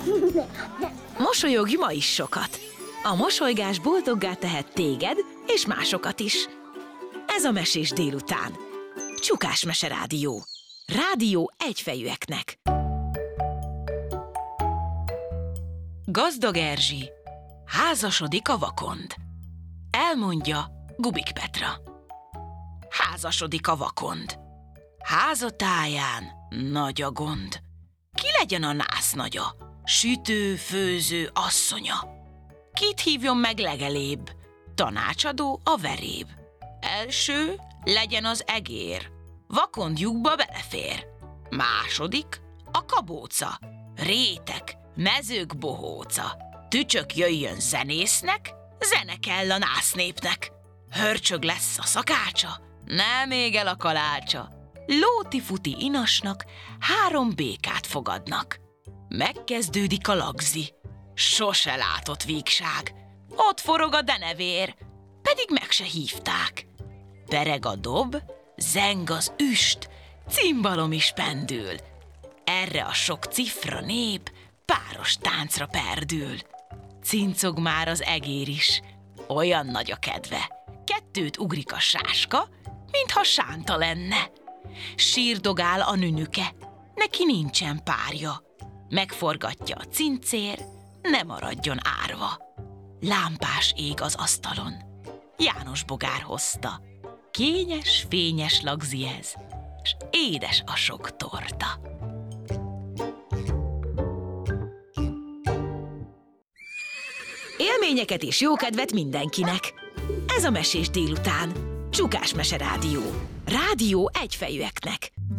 Mosolyogj ma is sokat. A mosolygás boldoggá tehet téged és másokat is. Ez a Mesés délután. Csukás Mese Rádió. Rádió egyfejűeknek. Gazdag Erzsi házasodik a vakond. Elmondja Gubik Petra. Házasodik a vakond. Háza táján nagy a gond. Ki legyen a násznagya, sütő, főző asszonya? Kit hívjon meg legelébb? Tanácsadó a veréb. Első legyen az egér, vakond lyukba belefér. Második a kabóca, rétek, mezők bohóca. Tücsök jöjjön zenésznek, zene kell a násznépnek. Hörcsög lesz a szakácsa, nem ég el a kalácsa. Lóti-futi inasnak 3 békát fogadnak. Megkezdődik a lagzi, sose látott vígság. Ott forog a denevér, pedig meg se hívták. Pereg a dob, zeng az üst, cimbalom is pendül. Erre a sok cifra nép páros táncra perdül. Cincog már az egér is, olyan nagy a kedve. 2 ugrik a sáska, mintha sánta lenne. Sírdogál a nünüke, neki nincsen párja. Megforgatja a cincér, ne maradjon árva. Lámpás ég az asztalon, János bogár hozta. Kényes, fényes lagzi ez, s édes a sok torta. Élményeket és jókedvet mindenkinek. Ez a Mesés délután. Csukás Mese Rádió. Rádió egyfejűeknek.